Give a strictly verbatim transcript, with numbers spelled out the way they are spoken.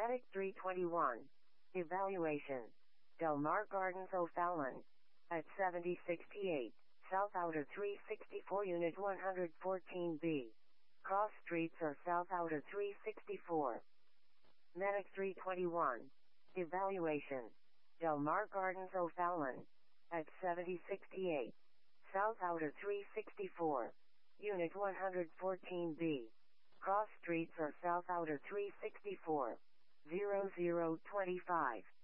Medic three twenty-one. Evaluation. Del Mar Gardens O'Fallon. At seventy sixty-eight, South Outer three sixty-four Unit one fourteen B. Cross streets are South Outer three sixty-four. Medic three twenty-one. Evaluation. Del Mar Gardens O'Fallon. At seventy sixty-eight, South Outer three sixty-four. Unit one fourteen B. Cross streets are South Outer three sixty-four. zero zero twenty-five.